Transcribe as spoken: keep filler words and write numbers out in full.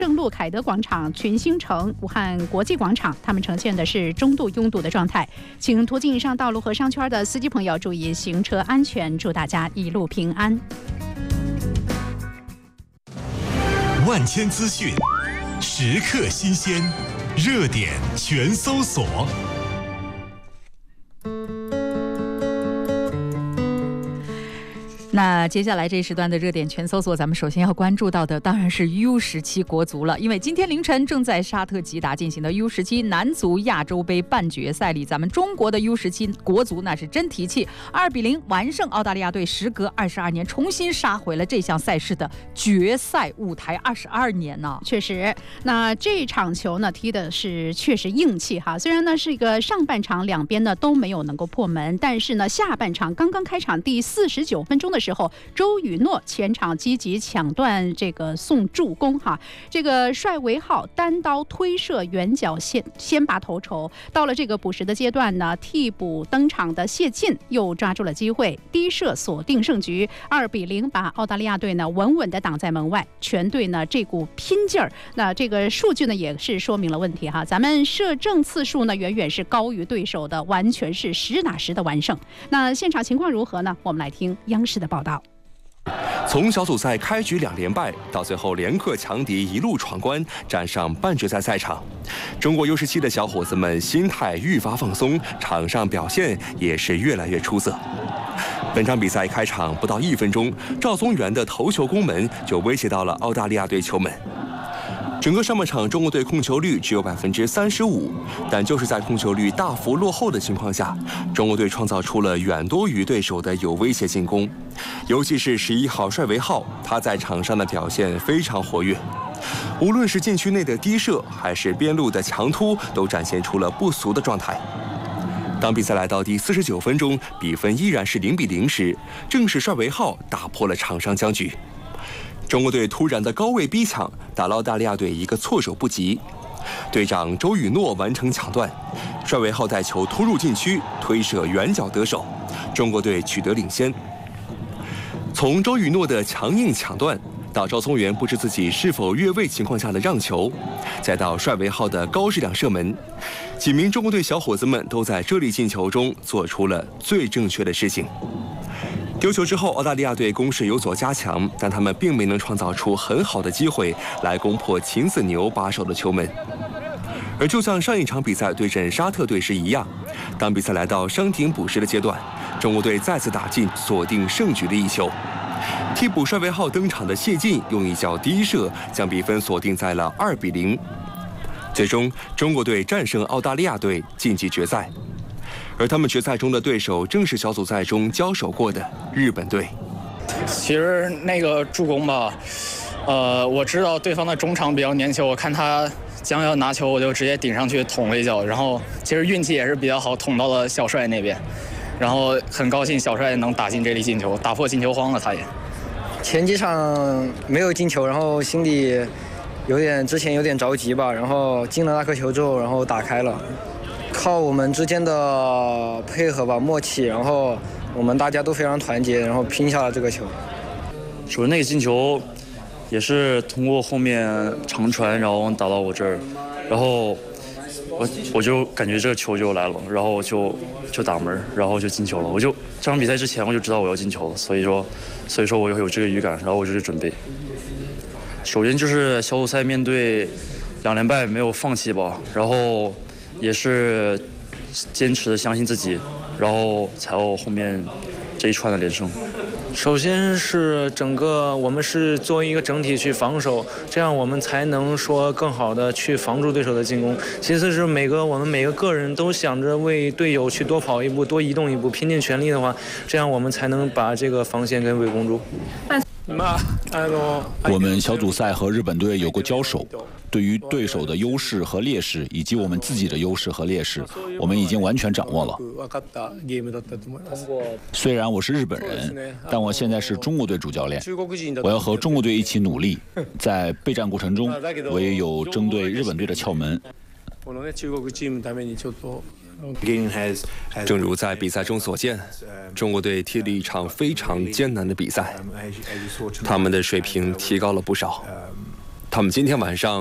正路凯德广场、群星城、武汉国际广场，他们呈现的是中度拥堵的状态。请途经以上道路和商圈的司机朋友注意行车安全，祝大家一路平安。 万千资讯，时刻新鲜，热点全搜索。 那接下来这一时段的热点全搜索，咱们首先要关注到的当然是 U 十七 国足了，因为今天凌晨正在沙特吉达进行的 U 十七 男足亚洲杯半决赛里，咱们中国的 U 十七 国足那是真提气，二比零完胜澳大利亚队，时隔二十二年重新杀回了这项赛事的决赛舞台。二十二年呢， 确实，那这场球呢踢的是确实硬气哈。虽然呢是一个上半场两边呢都没有能够破门，但是呢下半场刚刚开场第四十九分钟的时候，周宇诺前场积极抢断这个送助攻哈，这个帅维浩单刀推射远角先先拔头筹。到了这个补时的阶段呢，替补登场的谢晋又抓住了机会，低射锁定胜局，二比零把澳大利亚队呢稳稳的挡在门外。全队呢这股拼劲儿，那这个数据呢也是说明了问题哈，咱们射正次数呢远远是高于对手的，完全是实打实的完胜。那现场情况如何呢？我们来听央视的报道。 从小组赛开局两连败，到最后连克强敌一路闯关，站上半决赛赛场，中国 U 十七 的小伙子们心态愈发放松，场上表现也是越来越出色。本场比赛开场不到一分钟，赵宗元的头球攻门就威胁到了澳大利亚队球门。整个上半场，中国队控球率只有百分之三十五，但就是在控球率大幅落后的情况下，中国队创造出了远多于对手的有威胁进攻。尤其是十一号帅维浩，他在场上的表现非常活跃，无论是禁区内的低射，还是边路的强突，都展现出了不俗的状态。当比赛来到第四十九分钟，比分依然是零比零时，正是帅维浩打破了场上僵局。中国队突然的高位逼抢，打了澳大利亚队一个措手不及。队长周宇诺完成抢断，帅维浩带球突入禁区，推射远角得手，中国队取得领先。从周宇诺的强硬抢断，到赵宗元不知自己是否越位情况下的让球，再到帅维浩的高质量射门，几名中国队小伙子们都在这粒进球中做出了最正确的事情。丢球之后，澳大利亚队攻势有所加强，但他们并没能创造出很好的机会来攻破秦子牛把守的球门。而就像上一场比赛对阵沙特队时一样，当比赛来到伤停补时的阶段，中国队再次打进锁定胜局的一球。替补帅维浩登场的谢晋用一脚低射将比分锁定在了二比零。最终，中国队战胜澳大利亚队晋级决赛。而他们决赛中的对手正是小组赛中交手过的日本队。 其实那个助攻吧，呃，我知道对方的中场比较年轻，我看他将要拿球，我就直接顶上去捅了一脚，然后其实运气也是比较好，捅到了小帅那边，然后很高兴小帅能打进这粒进球，打破进球荒了。他也前几场没有进球，然后心里有点之前有点着急吧，然后进了那颗球之后，然后打开了。靠我们之间的配合吧，默契，然后我们大家都非常团结，然后拼下了这个球。 首先那个进球也是通过后面长传，然后打到我这儿，然后我我就感觉这个球就来了，然后就就打门，然后就进球了。我就这场比赛之前我就知道我要进球了，所以说所以说我有这个预感，然后我就去准备。首先就是小组赛面对两连败没有放弃吧，然后也是坚持的相信自己，然后才有后面这一串的连胜。 首先是整个我们是作为一个整体去防守，这样我们才能说更好的去防住对手的进攻。其次是每个我们每个个人都想着为队友去多跑一步，多移动一步，拼尽全力的话，这样我们才能把这个防线给围攻住。 我们小组赛和日本队有过交手，对于对手的优势和劣势，以及我们自己的优势和劣势，我们已经完全掌握了。虽然我是日本人，但我现在是中国队主教练，我要和中国队一起努力，在备战过程中，我也有针对日本队的窍门。 正如在比赛中所见，中国队踢了一场非常艰难的比赛，他们的水平提高了不少。 他们今天晚上